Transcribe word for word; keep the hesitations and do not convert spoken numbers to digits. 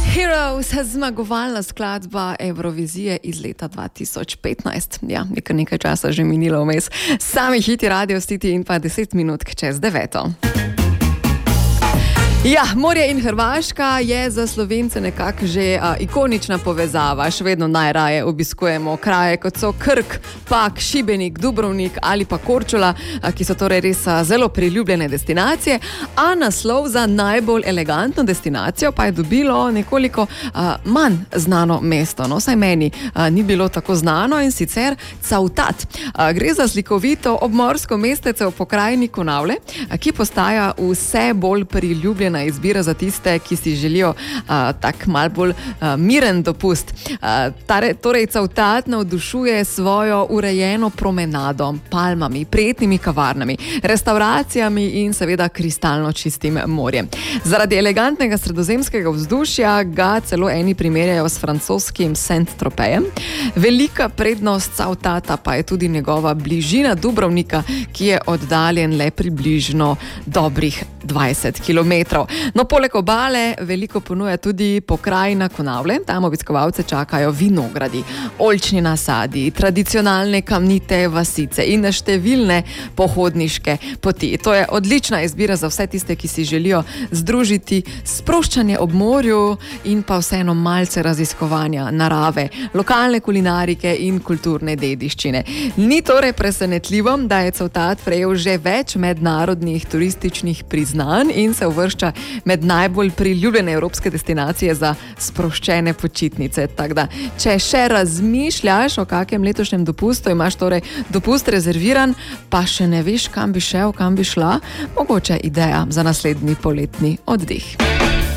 Heroes, zmagovalna skladba Evrovizije iz leta dva tisoč petnajst. Ja, nekaj, nekaj časa že minilo vmes. Sami hiti Radio City in pa deset minutk čez deveto. Ja, morje in Hrvaška je za Slovence nekako že a, ikonična povezava. Še vedno najraje obiskujemo kraje, kot so Krk, Pag, Šibenik, Dubrovnik ali pa Korčula, a, ki so torej res a, zelo priljubljene destinacije. A naslov za najbolj elegantno destinacijo pa je dobilo nekoliko a, manj znano mesto. No, saj meni a, ni bilo tako znano, in sicer Cavtat. A, gre za slikovito obmorsko mestece v pokrajini Konavle, a, ki postaja vse bolj priljubljena izbira za tiste, ki si želijo a, tak mal bolj a, miren dopust. A, tare, torej, Cavtat navdušuje svojo urejeno promenado, palmami, prijetnimi kavarnami, restauracijami in seveda kristalno čistim morjem. Zaradi elegantnega sredozemskega vzdušja ga celo eni primerjajo s francoskim Saint-Tropezom. Velika prednost Cavtata pa je tudi njegova bližina Dubrovnika, ki je oddaljen le približno dobrih dvajset kilometrov. No, poleg obale veliko ponuja tudi pokrajina Konavle. Tam obiskovalce čakajo vinogradi, oljčni nasadi, tradicionalne kamnite vasice in številne pohodniške poti. To je odlična izbira za vse tiste, ki si želijo združiti sproščanje ob morju in pa vseeno malce raziskovanja narave, lokalne kulinarike in kulturne dediščine. Ni torej presenetljivo, da je Cavtat prejel že več mednarodnih turističnih priznanj in se uvršča med najbolj priljubljene evropske destinacije za sproščene počitnice. Tako da, če še razmišljaš o kakem letošnjem dopustu, imaš torej dopust rezerviran, pa še ne veš, kam bi šel, kam bi šla, mogoče ideja za naslednji poletni oddih.